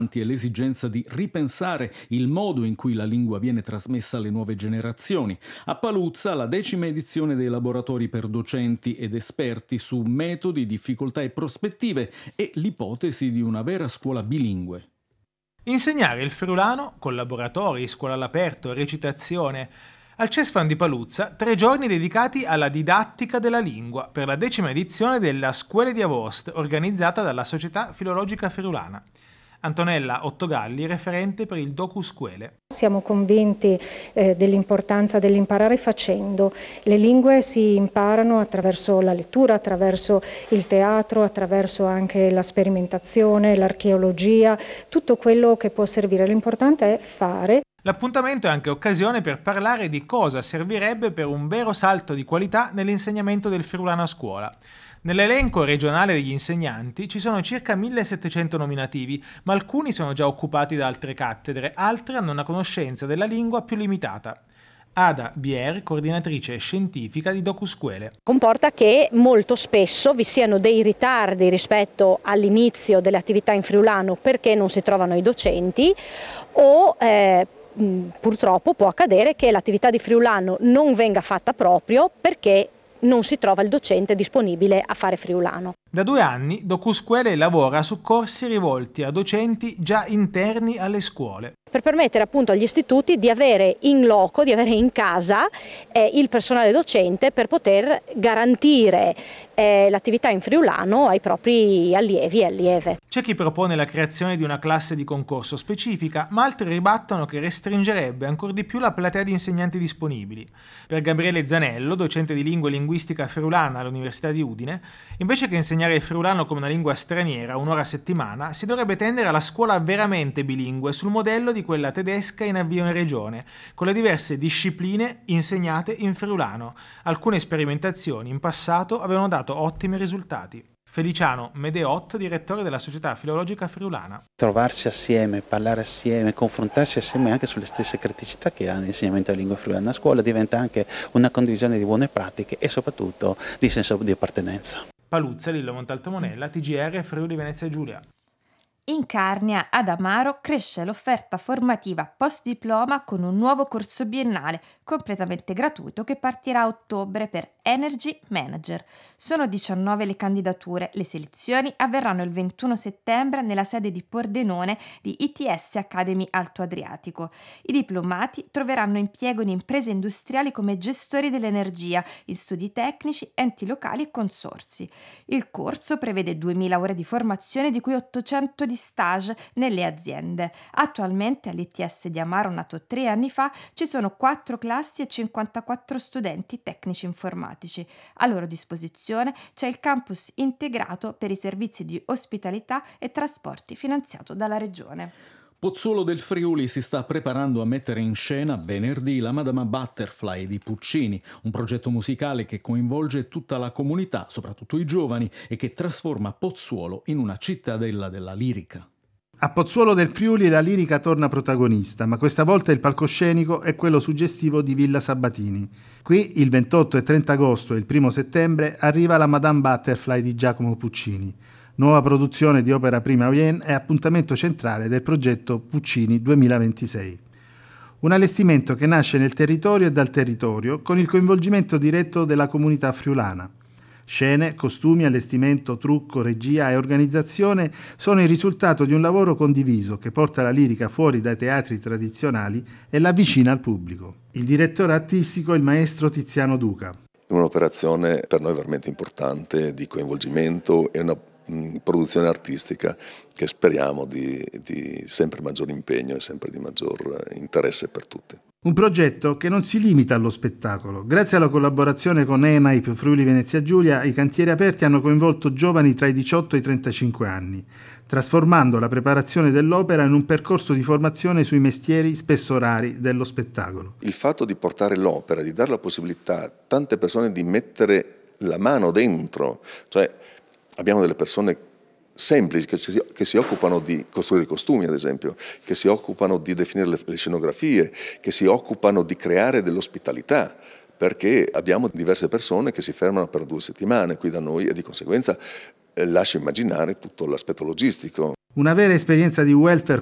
e l'esigenza di ripensare il modo in cui la lingua viene trasmessa alle nuove generazioni. A Paluzza la 10ª edizione dei laboratori per docenti ed esperti su metodi, difficoltà e prospettive e l'ipotesi di una vera scuola bilingue. Insegnare il friulano, con laboratori, scuola all'aperto, recitazione. Al CESFAM di Paluzza, 3 giorni dedicati alla didattica della lingua per la 10ª edizione della Scuole di Avost, organizzata dalla Società Filologica Friulana. Antonella Ottogalli, referente per il DocuScuole. Siamo convinti dell'importanza dell'imparare facendo. Le lingue si imparano attraverso la lettura, attraverso il teatro, attraverso anche la sperimentazione, l'archeologia, tutto quello che può servire. L'importante è fare. L'appuntamento è anche occasione per parlare di cosa servirebbe per un vero salto di qualità nell'insegnamento del friulano a scuola. Nell'elenco regionale degli insegnanti ci sono circa 1700 nominativi, ma alcuni sono già occupati da altre cattedre, altri hanno una conoscenza della lingua più limitata. Ada Bier, coordinatrice scientifica di DocuScuole. Comporta che molto spesso vi siano dei ritardi rispetto all'inizio delle attività in friulano perché non si trovano i docenti o purtroppo può accadere che l'attività di friulano non venga fatta proprio perché non si trova il docente disponibile a fare friulano. Da 2 anni DocuScuole lavora su corsi rivolti a docenti già interni alle scuole. Per permettere appunto agli istituti di avere in loco, di avere in casa il personale docente per poter garantire l'attività in friulano ai propri allievi e allieve. C'è chi propone la creazione di una classe di concorso specifica, ma altri ribattono che restringerebbe ancor di più la platea di insegnanti disponibili. Per Gabriele Zanello, docente di lingua e linguistica friulana all'Università di Udine, invece che insegnare il friulano come una lingua straniera 1 ora a settimana, si dovrebbe tendere alla scuola veramente bilingue sul modello di quella tedesca in avvio in regione, con le diverse discipline insegnate in friulano. Alcune sperimentazioni in passato avevano dato ottimi risultati. Feliciano Medeot, direttore della Società Filologica Friulana. Trovarsi assieme, parlare assieme, confrontarsi assieme anche sulle stesse criticità che ha l'insegnamento della lingua friulana a scuola diventa anche una condivisione di buone pratiche e soprattutto di senso di appartenenza. Paluzza, Lillo Montalto Monella, TGR Friuli Venezia Giulia. In Carnia, ad Amaro, cresce l'offerta formativa post-diploma con un nuovo corso biennale completamente gratuito che partirà a ottobre per Energy Manager. Sono 19 le candidature, le selezioni avverranno il 21 settembre nella sede di Pordenone di ITS Academy Alto Adriatico. I diplomati troveranno impiego in imprese industriali come gestori dell'energia, in studi tecnici, enti locali e consorzi. Il corso prevede 2000 ore di formazione, di cui 800 di stage nelle aziende. Attualmente all'ITS di Amaro, nato 3 anni fa, ci sono 4 classi e 54 studenti tecnici informatici. A loro disposizione c'è il campus integrato per i servizi di ospitalità e trasporti finanziato dalla Regione. Pozzuolo del Friuli si sta preparando a mettere in scena venerdì la Madama Butterfly di Puccini, un progetto musicale che coinvolge tutta la comunità, soprattutto i giovani, e che trasforma Pozzuolo in una cittadella della lirica. A Pozzuolo del Friuli la lirica torna protagonista, ma questa volta il palcoscenico è quello suggestivo di Villa Sabatini. Qui il 28 e 30 agosto e il 1 settembre arriva la Madame Butterfly di Giacomo Puccini. Nuova produzione di opera prima Vienne e appuntamento centrale del progetto Puccini 2026. Un allestimento che nasce nel territorio e dal territorio con il coinvolgimento diretto della comunità friulana. Scene, costumi, allestimento, trucco, regia e organizzazione sono il risultato di un lavoro condiviso che porta la lirica fuori dai teatri tradizionali e la avvicina al pubblico. Il direttore artistico è il maestro Tiziano Duca. Un'operazione per noi veramente importante di coinvolgimento e una produzione artistica che speriamo di sempre maggior impegno e sempre di maggior interesse per tutti. Un progetto che non si limita allo spettacolo. Grazie alla collaborazione con ENAIP Friuli Venezia Giulia, i cantieri aperti hanno coinvolto giovani tra i 18 e i 35 anni, trasformando la preparazione dell'opera in un percorso di formazione sui mestieri spesso rari dello spettacolo. Il fatto di portare l'opera, di dare la possibilità a tante persone di mettere la mano dentro, cioè abbiamo delle persone semplici che si occupano di costruire i costumi, ad esempio, che si occupano di definire le scenografie, che si occupano di creare dell'ospitalità, perché abbiamo diverse persone che si fermano per 2 settimane qui da noi e di conseguenza lascia immaginare tutto l'aspetto logistico. Una vera esperienza di welfare